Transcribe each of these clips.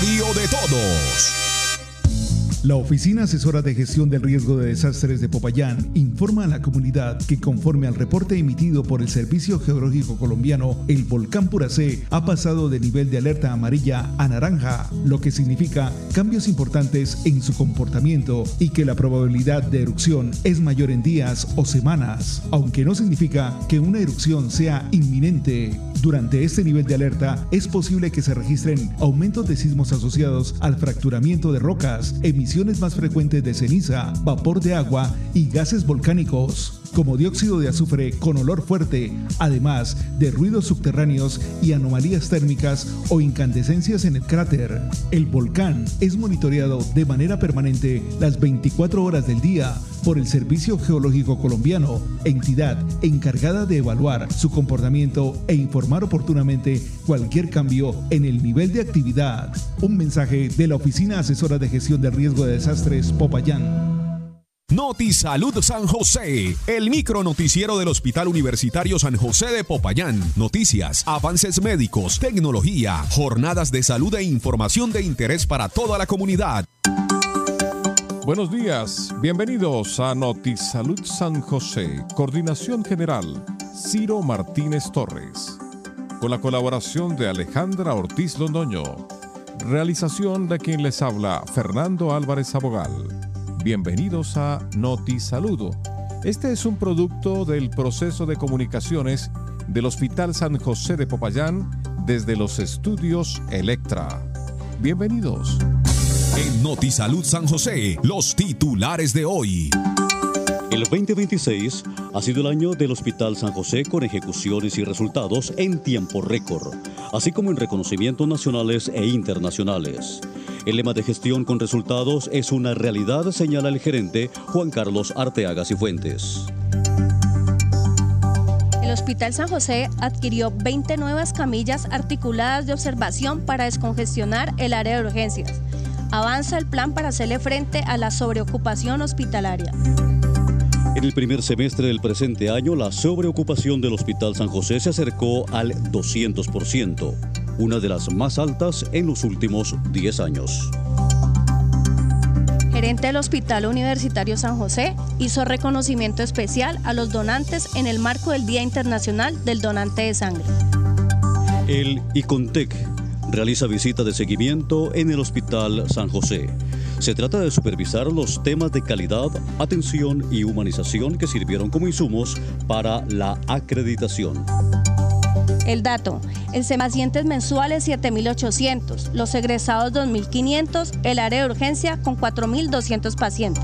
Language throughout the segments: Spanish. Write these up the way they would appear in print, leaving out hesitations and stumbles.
radio de todos. La Oficina Asesora de Gestión del Riesgo de Desastres de Popayán informa a la comunidad que, conforme al reporte emitido por el Servicio Geológico Colombiano, el volcán Puracé ha pasado de nivel de alerta amarilla a naranja, lo que significa cambios importantes en su comportamiento y que la probabilidad de erupción es mayor en días o semanas, aunque no significa que una erupción sea inminente. Durante este nivel de alerta es posible que se registren aumentos de sismos asociados al fracturamiento de rocas, emisiones más frecuentes de ceniza, vapor de agua y gases volcánicos, como dióxido de azufre con olor fuerte, además de ruidos subterráneos y anomalías térmicas o incandescencias en el cráter. El volcán es monitoreado de manera permanente las 24 horas del día por el Servicio Geológico Colombiano, entidad encargada de evaluar su comportamiento e informar oportunamente cualquier cambio en el nivel de actividad. Un mensaje de la Oficina Asesora de Gestión del Riesgo de Desastres Popayán. Notisalud San José, el micronoticiero del Hospital Universitario San José de Popayán. Noticias, avances médicos, tecnología, jornadas de salud e información de interés para toda la comunidad. Buenos días, bienvenidos a Notisalud San José, Coordinación General, Ciro Martínez Torres, con la colaboración de Alejandra Ortiz Londoño, realización de quien les habla, Fernando Álvarez Abogal. Bienvenidos a Notisalud. Este es un producto del proceso de comunicaciones del Hospital San José de Popayán desde los estudios Electra. Bienvenidos. En Notisalud San José, los titulares de hoy. El 2026 ha sido el año del Hospital San José con ejecuciones y resultados en tiempo récord, así como en reconocimientos nacionales e internacionales. El lema de gestión con resultados es una realidad, señala el gerente Juan Carlos Arteaga Cifuentes. El Hospital San José adquirió 20 nuevas camillas articuladas de observación para descongestionar el área de urgencias. Avanza el plan para hacerle frente a la sobreocupación hospitalaria. En el primer semestre del presente año, la sobreocupación del Hospital San José se acercó al 200%, una de las más altas en los últimos 10 años. Gerente del Hospital Universitario San José hizo reconocimiento especial a los donantes en el marco del Día Internacional del Donante de Sangre. El ICONTEC realiza visita de seguimiento en el Hospital San José. Se trata de supervisar los temas de calidad, atención y humanización que sirvieron como insumos para la acreditación. El dato: el pacientes mensuales 7.800, los egresados 2.500, el área de urgencia con 4.200 pacientes.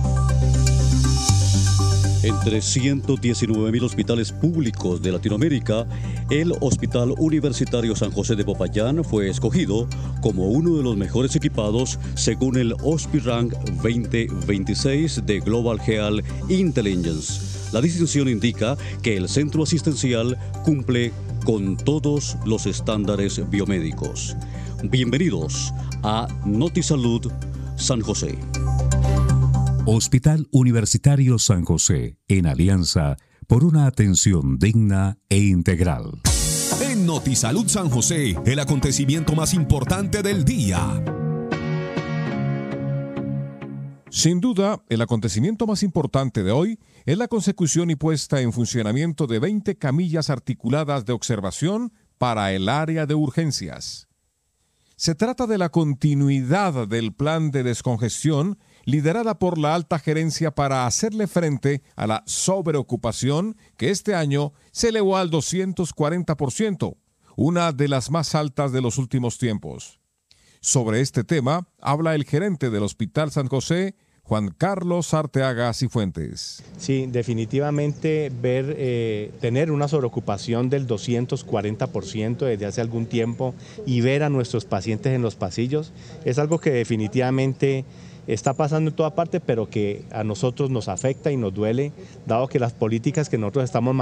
Entre 119.000 hospitales públicos de Latinoamérica, el Hospital Universitario San José de Popayán fue escogido como uno de los mejores equipados según el HospiRank 2026 de Global Health Intelligence. La distinción indica que el centro asistencial cumple con todos los estándares biomédicos. Bienvenidos a Notisalud San José. Hospital Universitario San José, en alianza por una atención digna e integral. En Notisalud San José, el acontecimiento más importante del día. Sin duda, el acontecimiento más importante de hoy es la consecución y puesta en funcionamiento de 20 camillas articuladas de observación para el área de urgencias. Se trata de la continuidad del plan de descongestión liderada por la alta gerencia para hacerle frente a la sobreocupación que este año se elevó al 240%, una de las más altas de los últimos tiempos. Sobre este tema habla el gerente del Hospital San José, Juan Carlos Arteaga Cifuentes. Sí, definitivamente tener una sobreocupación del 240% desde hace algún tiempo y ver a nuestros pacientes en los pasillos es algo que definitivamente está pasando en toda parte, pero que a nosotros nos afecta y nos duele, dado que las políticas que nosotros estamos